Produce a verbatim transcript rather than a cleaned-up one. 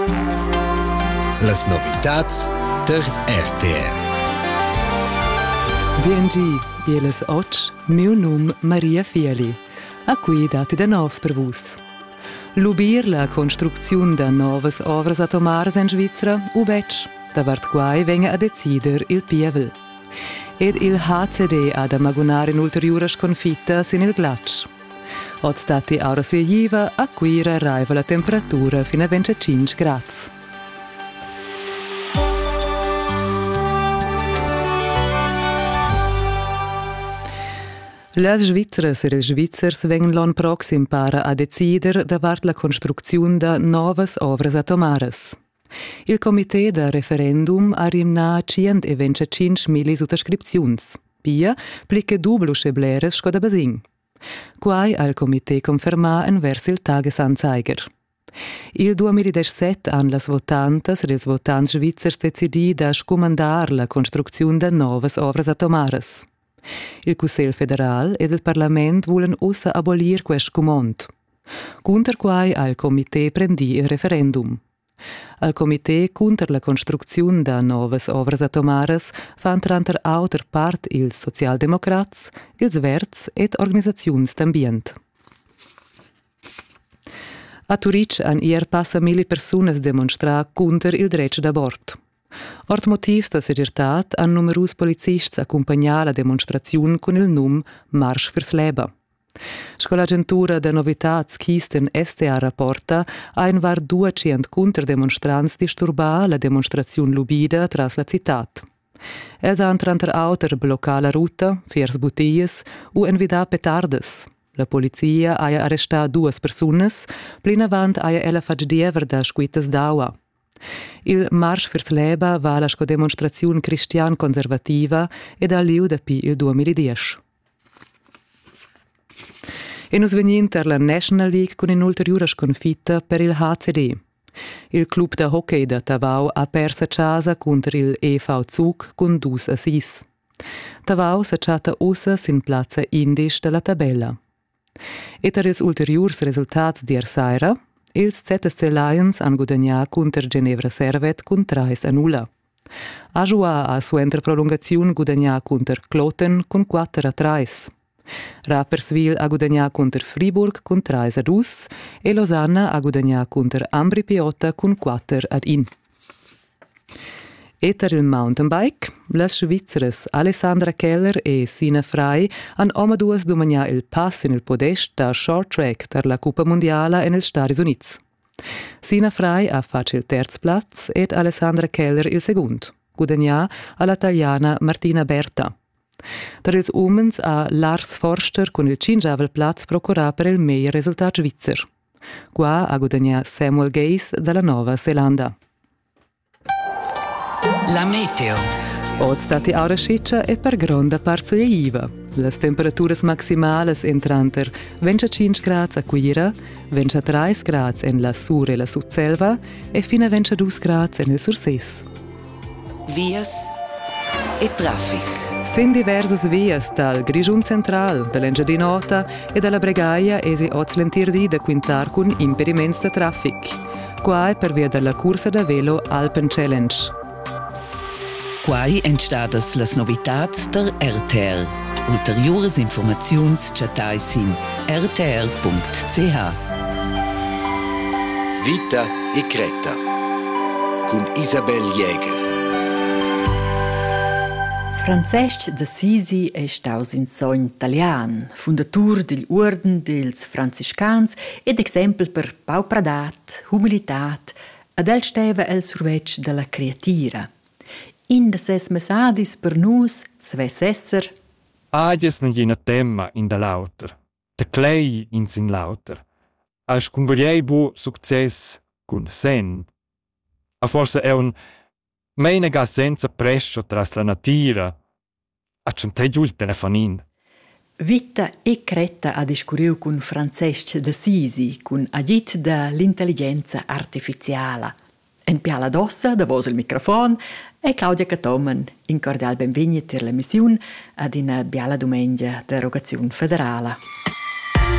Las novitats der R T R. Biengi, bieles och, meu num Maria Fieli. A qui dati da nov per vus. Lubir la construzione da novas ovras atomaras in Svizzera, u bec, da vart quai venga a decider il pievel. Ed il H C D ad amagunar in ulteriore sconfitta sin il glatsch. Od stati aura suiva, a qui arriva la temperatura fino a venticinque gradi. Las Svizzeras e les Svizzers vengono l'anno proxim para a decider davart la construzione da novas ovras atomaras. Il comité da referendum ha rimna centoventicinque mila sottoscripziuns, pia plicche dublu scebleres sco da basin. Quai al comité conferma en vers il Tagesanzeiger. Il duemiladiciassette han las votantas e les votants svizzers decidi da scomandar la construzione da novas ovras atomaras. Il Cussel federal ed il Parlament vulen ussa abolir quest comand. Cunter quai al comité prendi il referendum. Al comité cunter la construzione da novas ovras atomaras fan tranter auter part ils socialdemocrats, ils verts ed organisaziuns d'ambient. A Turic han ier passa mille persunas demonstra cunter il dretg d'abort. Ort motivs da segirtat han numerus policists accompagnar la demonstraziun con il num Marsch fürs Leben. Scolagentura da novitats chisten S T A rapporta ha in var duecento contrademonstrants disturbar la demonstraziun lubida tras la citat. Els han tranter auter bloccar la ruta, fiers butties u envidar petardes. La polizia ha arrestat duas persunas, plin avant ha ella fatg diever da scuitas d'aua. Il Marsch fürs Leben va la demonstraziun cristian conservativa ed ha liu da pi il duemiladieci. E nus venin ter la National League con un'ulteriore sconfitta per il H C D. Il club da hockey da Tavau ha persa casa contro il E V Zug con due a sei. Tavau s'ha chatta ussa sin plazza indisch della tabella. E per ils ulteriors resultats di ersaira, ils Z S C Lions han guadagnato contro Ginevra Servet con tre a null. Ajoa a sua prolongazione guadagnato contro Kloten con quattro a tre. Rapperswil ha guadagnato contro Fribourg con tre a due e Losanna ha guadagnato contro Ambri Piotta con quattro a uno. E per il mountain bike, le Svizzeres Alessandra Keller e Sina Frey han omaduas domanià il pass in il podest da short track per la Coppa Mondiala en els Stati Units. Sina Frey ha fatto il terzo platz ed Alessandra Keller il secondo, guadagnà alla italiana Martina Berta. Per ils umens ha Lars Forster con il cinjavel platz procurà per il meglio risultato svizzer. Qua ha guadagnà Samuel Geis dalla Nuova Zelanda. La meteo. Od stati aura sciccia e per gronda parte iva. Las temperaturas maximales entranter venticinque gradi a Quira, ventitré gradi en la Sur e la Sudselva e fino a ventidue gradi en il Surses. Vias e traffic. Sin diversas vias dal Grigiun Central, dall'Engiadina Nota e dalla Bregaia esi ozlentirdi da quintar con impediments de traffic. Qua è per via della corsa da velo Alpen Challenge. Quai entstadas las novitats der R T R. Ulteriores informaziuns chatais in r t r punct c h. Vita e Creta con Isabel Jäger. Francesc d'Assisi è staus in sogn italian, fondatur degli Orden dels Franciscans ed exempel per paupradat, humilitat, ad el steva el survetg della creatira. In de ses mesadis per nus, sves esser, Agies non gina temma in da lauter, te clay in sin lauter. As cumbugliei bu success cun sen. A forse è un meinega senza prescio tras la natira. A centei giù il telefonin. Vita e Creta ha discurriu cun Francesc d'Assisi, cun agit da l'intelligenza artificiala. En piala d'ossa, da vos il microfon, e Claudia Catomen, in cordial benvegni per la missione ad una biala domenica d'erogazione federale.